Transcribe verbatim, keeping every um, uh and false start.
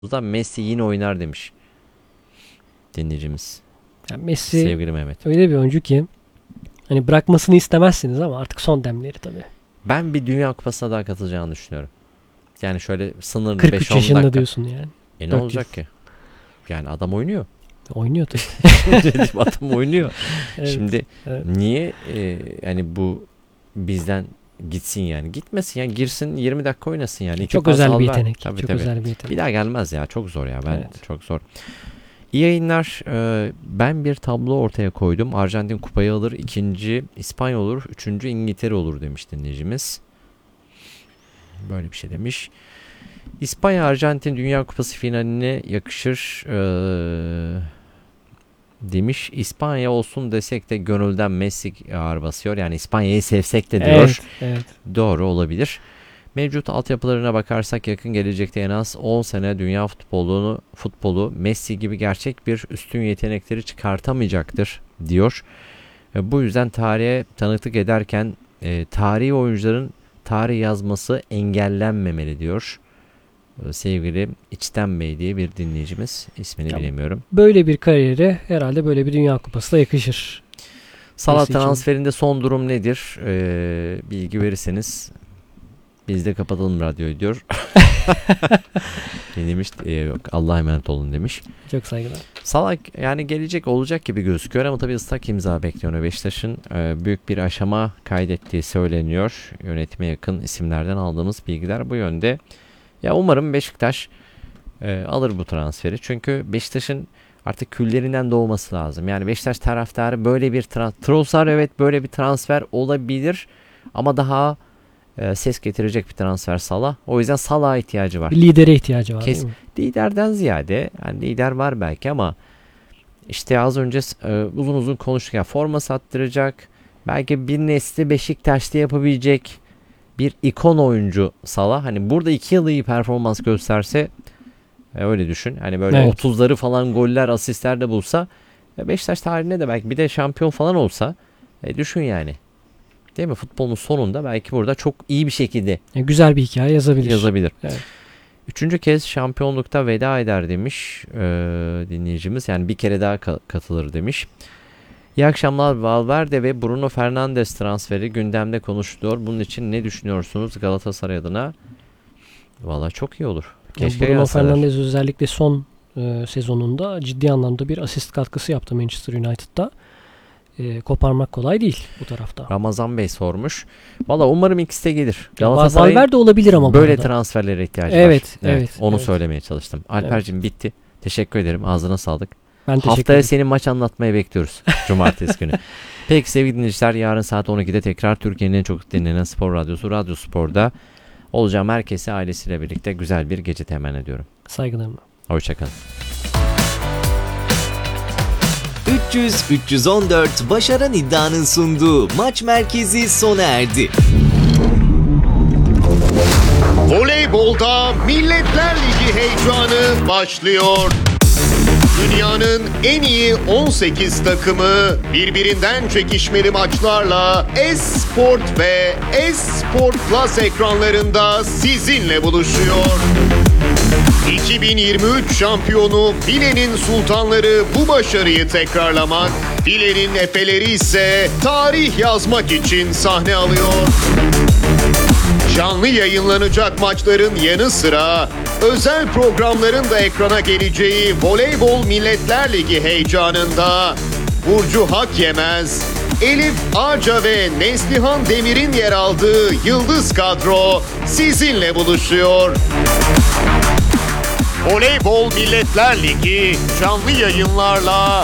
da Messi yine oynar demiş dinleyicimiz. Yani Messi Sevgili Mehmet. öyle bir oyuncu ki hani bırakmasını istemezsiniz ama artık son demleri tabii. Ben bir Dünya Kupası'na daha katılacağını düşünüyorum. Yani şöyle sınırlı kırk beş üç on yaşında dakika. diyorsun yani. E ne dört olacak yıl. ki? Yani adam oynuyor. Oynuyor tabii. Dedim, adam oynuyor. Evet, Şimdi evet. niye e, yani bu bizden gitsin yani? Gitmesin yani, girsin yirmi dakika oynasın yani. İki Çok pas özel al bir ver. yetenek. Tabii, Çok tabii. özel bir yetenek. Bir daha gelmez ya. Çok zor ya. Ben Evet. çok zor. İyi yayınlar. Ee, ben bir tablo ortaya koydum. Arjantin kupayı alır. İkinci İspanya olur. Üçüncü İngiltere olur demiş dinleyicimiz. Böyle bir şey demiş. İspanya Arjantin Dünya Kupası finaline yakışır ee, demiş. İspanya olsun desek de gönülden Messi ağır basıyor. Yani İspanya'yı sevsek de diyor. Evet, evet. Doğru olabilir. Mevcut altyapılarına bakarsak yakın gelecekte en az on sene dünya futbolunu futbolu Messi gibi gerçek bir üstün yetenekleri çıkartamayacaktır diyor. E, bu yüzden tarihe tanıklık ederken e, tarihi oyuncuların tarih yazması engellenmemeli diyor. E, sevgili İçten Bey diye bir dinleyicimiz. İsmini Tamam. bilemiyorum. Böyle bir kariyere herhalde böyle bir Dünya Kupası da yakışır. Salah Messi için. transferinde son durum nedir? E, bilgi verirseniz biz de kapatalım radyoyu diyor. Demiş e, yok, Allah'a emanet olun demiş. Çok saygılar. Salah yani gelecek olacak gibi gözüküyor ama tabii ıslak imza bekliyor. Beşiktaş'ın e, büyük bir aşama kaydettiği söyleniyor. Yönetime yakın isimlerden aldığımız bilgiler bu yönde. Ya umarım Beşiktaş e, alır bu transferi. Çünkü Beşiktaş'ın artık küllerinden doğması lazım. Yani Beşiktaş taraftarı böyle bir transfer, Trossard evet böyle bir transfer olabilir ama daha e, ses getirecek bir transfer Salah. O yüzden Salah'a ihtiyacı var. Bir lidere ihtiyacı var Kes, değil mi? liderden ziyade yani lider var belki ama işte az önce e, uzun uzun konuştuk ya, forma sattıracak, belki bir nesli Beşiktaş'ta yapabilecek bir ikon oyuncu Salah. Hani burada iki yıl iyi performans gösterse e, öyle düşün. Hani böyle Evet. otuzları falan goller, asistler de bulsa e, Beşiktaş tarihine de belki bir de şampiyon falan olsa e, düşün yani. Değil mi? Futbolun sonunda belki burada çok iyi bir şekilde Yani güzel bir hikaye yazabilir. yazabilir. Evet. Üçüncü kez şampiyonlukta veda eder demiş e, dinleyicimiz. Yani bir kere daha ka- katılır demiş. İyi akşamlar. Valverde ve Bruno Fernandes transferi gündemde konuşuluyor. Bunun için ne düşünüyorsunuz Galatasaray adına? Valla çok iyi olur. Yani Keşke Bruno gelseler. Fernandes özellikle son e, sezonunda ciddi anlamda bir asist katkısı yaptı Manchester United'da. E, koparmak kolay değil bu tarafta. Ramazan Bey sormuş. Valla umarım ikisi de gelir. Ya, Galatasaray'ın Valverde olabilir ama bu böyle arada. transferlere ihtiyacı Evet, var. evet, Onu evet. söylemeye çalıştım. Alper'cim bitti. Teşekkür ederim. Ağzına sağlık. Ben teşekkür Haftaya ederim. senin maç anlatmayı bekliyoruz. Cumartesi günü. Peki sevgili dinleyiciler, yarın saat on ikide tekrar Türkiye'nin en çok dinlenen spor radyosu Radyo Spor'da olacağım. Herkese ailesiyle birlikte güzel bir gece temenni ediyorum. Saygılarımla. Hoşçakalın. üç yüz üç yüz on dört Başaran İddia'nın sunduğu Maç Merkezi sona erdi. Voleybolda Milletler Ligi heyecanı başlıyor. Dünyanın en iyi on sekiz takımı birbirinden çekişmeli maçlarla S-Sport ve S-Sport Plus ekranlarında sizinle buluşuyor. iki bin yirmi üç şampiyonu Filenin Sultanları bu başarıyı tekrarlamak, Filenin Efeleri ise tarih yazmak için sahne alıyor. Canlı yayınlanacak maçların yanı sıra özel programların da ekrana geleceği Voleybol Milletler Ligi heyecanında Burcu Hakyemez, Elif Ağca ve Neslihan Demir'in yer aldığı Yıldız Kadro sizinle buluşuyor. Voleybol Milletler Ligi canlı yayınlarla